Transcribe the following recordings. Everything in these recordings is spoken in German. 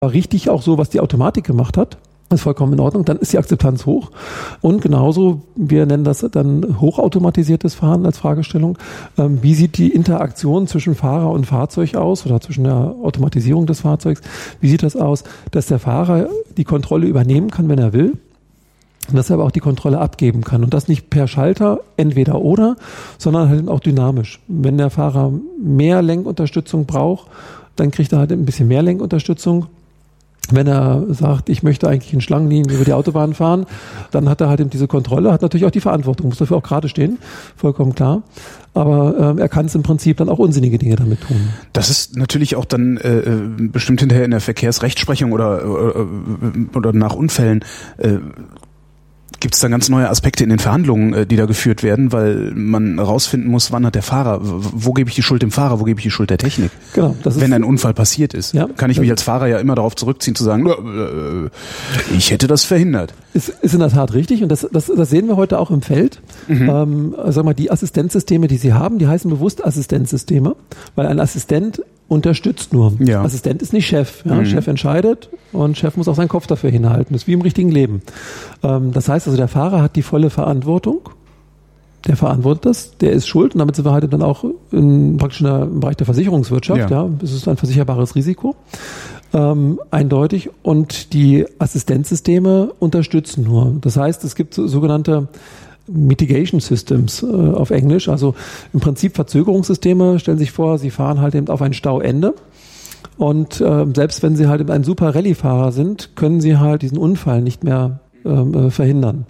War richtig auch so, was die Automatik gemacht hat. Das ist vollkommen in Ordnung, dann ist die Akzeptanz hoch. Und genauso, wir nennen das dann hochautomatisiertes Fahren als Fragestellung. Wie sieht die Interaktion zwischen Fahrer und Fahrzeug aus oder zwischen der Automatisierung des Fahrzeugs? Wie sieht das aus, dass der Fahrer die Kontrolle übernehmen kann, wenn er will? Und dass er aber auch die Kontrolle abgeben kann. Und das nicht per Schalter, entweder oder, sondern halt auch dynamisch. Wenn der Fahrer mehr Lenkunterstützung braucht, dann kriegt er halt ein bisschen mehr Lenkunterstützung. Wenn er sagt, ich möchte eigentlich in Schlangenlinien über die Autobahn fahren, dann hat er halt eben diese Kontrolle, hat natürlich auch die Verantwortung, muss dafür auch gerade stehen, vollkommen klar. Aber er kann es im Prinzip dann auch unsinnige Dinge damit tun. Das ist natürlich auch dann bestimmt hinterher in der Verkehrsrechtsprechung oder nach Unfällen gibt es da ganz neue Aspekte in den Verhandlungen, die da geführt werden, weil man rausfinden muss, wann hat der Fahrer, wo gebe ich die Schuld dem Fahrer, wo gebe ich die Schuld der Technik? Genau, das ist, wenn ein Unfall passiert ist, ja, kann ich mich als Fahrer ja immer darauf zurückziehen, zu sagen, ich hätte das verhindert. Ist in der Tat richtig und das sehen wir heute auch im Feld. Sag mal, die Assistenzsysteme, die Sie haben, die heißen bewusst Assistenzsysteme, weil ein Assistent unterstützt nur. Ja. Assistent ist nicht Chef. Ja? Chef entscheidet und Chef muss auch seinen Kopf dafür hinhalten. Das ist wie im richtigen Leben. Das heißt also, der Fahrer hat die volle Verantwortung. Der verantwortet das, der ist schuld und damit sind wir halt dann auch praktisch im Bereich der Versicherungswirtschaft. Ja. Es ist ein versicherbares Risiko. Eindeutig. Und die Assistenzsysteme unterstützen nur. Das heißt, es gibt sogenannte Mitigation Systems auf Englisch, also im Prinzip Verzögerungssysteme. Stellen Sie sich vor, Sie fahren halt eben auf ein Stauende und selbst wenn Sie halt eben ein super Rallye-Fahrer sind, können Sie halt diesen Unfall nicht mehr verhindern.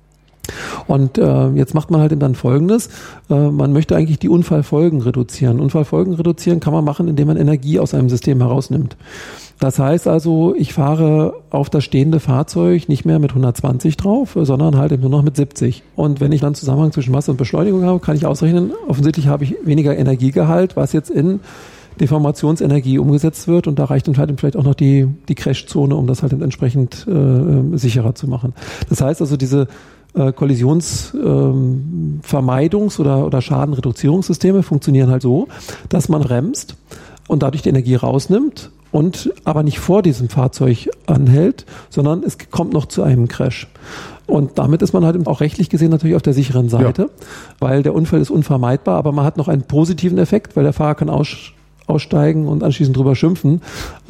Und jetzt macht man halt eben dann Folgendes, man möchte eigentlich die Unfallfolgen reduzieren. Unfallfolgen reduzieren kann man machen, indem man Energie aus einem System herausnimmt. Das heißt also, ich fahre auf das stehende Fahrzeug nicht mehr mit 120 drauf, sondern halt eben nur noch mit 70. Und wenn ich dann Zusammenhang zwischen Masse und Beschleunigung habe, kann ich ausrechnen, offensichtlich habe ich weniger Energiegehalt, was jetzt in Deformationsenergie umgesetzt wird. Und da reicht dann halt vielleicht auch noch die Crashzone, um das halt entsprechend sicherer zu machen. Das heißt also, diese Kollisionsvermeidungs- oder Schadenreduzierungssysteme funktionieren halt so, dass man bremst und dadurch die Energie rausnimmt und aber nicht vor diesem Fahrzeug anhält, sondern es kommt noch zu einem Crash. Und damit ist man halt auch rechtlich gesehen natürlich auf der sicheren Seite, weil der Unfall ist unvermeidbar, aber man hat noch einen positiven Effekt, weil der Fahrer kann aussteigen und anschließend drüber schimpfen,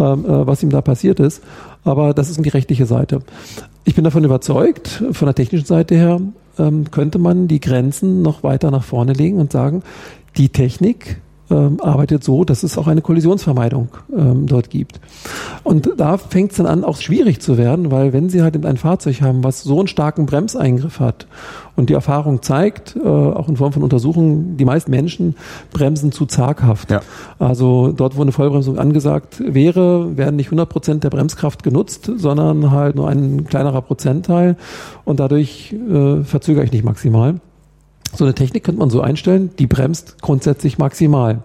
was ihm da passiert ist. Aber das ist die rechtliche Seite. Ich bin davon überzeugt, von der technischen Seite her könnte man die Grenzen noch weiter nach vorne legen und sagen, die Technik arbeitet so, dass es auch eine Kollisionsvermeidung dort gibt. Und da fängt es dann an, auch schwierig zu werden, weil wenn Sie halt ein Fahrzeug haben, was so einen starken Bremseingriff hat und die Erfahrung zeigt, auch in Form von Untersuchungen, die meisten Menschen bremsen zu zaghaft. Ja. Also dort, wo eine Vollbremsung angesagt wäre, werden nicht 100% der Bremskraft genutzt, sondern halt nur ein kleinerer Prozentteil und dadurch verzögere ich nicht maximal. So eine Technik könnte man so einstellen, die bremst grundsätzlich maximal.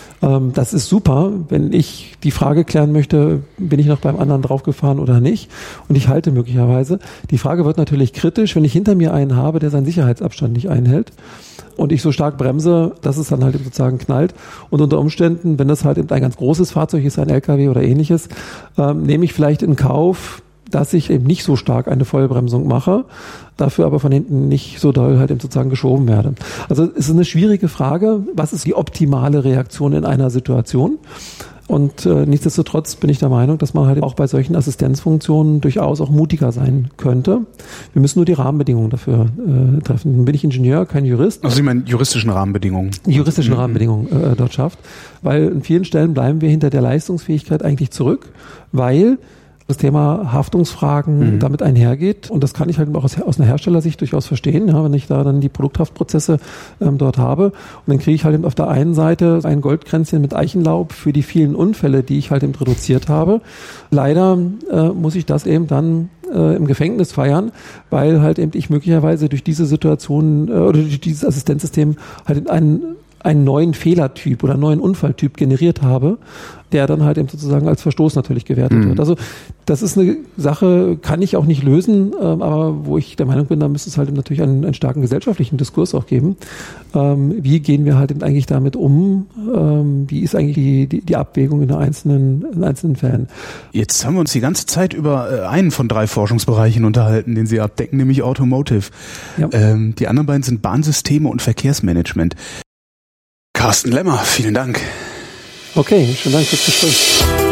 Das ist super, wenn ich die Frage klären möchte, bin ich noch beim anderen draufgefahren oder nicht, und ich halte möglicherweise. Die Frage wird natürlich kritisch, wenn ich hinter mir einen habe, der seinen Sicherheitsabstand nicht einhält und ich so stark bremse, dass es dann halt sozusagen knallt. Und unter Umständen, wenn das halt eben ein ganz großes Fahrzeug ist, ein LKW oder ähnliches, nehme ich vielleicht in Kauf, dass ich eben nicht so stark eine Vollbremsung mache, dafür aber von hinten nicht so doll halt eben sozusagen geschoben werde. Also es ist eine schwierige Frage, was ist die optimale Reaktion in einer Situation? Und nichtsdestotrotz bin ich der Meinung, dass man halt auch bei solchen Assistenzfunktionen durchaus auch mutiger sein könnte. Wir müssen nur die Rahmenbedingungen dafür treffen. Nun bin ich Ingenieur, kein Jurist. Also Sie meinen juristischen Rahmenbedingungen? Die juristischen Rahmenbedingungen dort schafft. Weil in vielen Stellen bleiben wir hinter der Leistungsfähigkeit eigentlich zurück, weil das Thema Haftungsfragen damit einhergeht. Und das kann ich halt auch aus einer Herstellersicht durchaus verstehen, ja, wenn ich da dann die Produkthaftprozesse dort habe. Und dann kriege ich halt eben auf der einen Seite ein Goldkränzchen mit Eichenlaub für die vielen Unfälle, die ich halt eben reduziert habe. Leider muss ich das eben dann im Gefängnis feiern, weil halt eben ich möglicherweise durch diese Situation oder durch dieses Assistenzsystem halt einen einen neuen Fehlertyp oder einen neuen Unfalltyp generiert habe, der dann halt eben sozusagen als Verstoß natürlich gewertet wird. Also das ist eine Sache, kann ich auch nicht lösen, aber wo ich der Meinung bin, da müsste es halt eben natürlich einen starken gesellschaftlichen Diskurs auch geben. Wie gehen wir halt eben eigentlich damit um? Wie ist eigentlich die Abwägung in einzelnen Fällen? Jetzt haben wir uns die ganze Zeit über einen von 3 Forschungsbereichen unterhalten, den Sie abdecken, nämlich Automotive. Ja. Die anderen beiden sind Bahnsysteme und Verkehrsmanagement. Carsten Lemmer, vielen Dank. Okay, schönen Dank fürs Gespräch.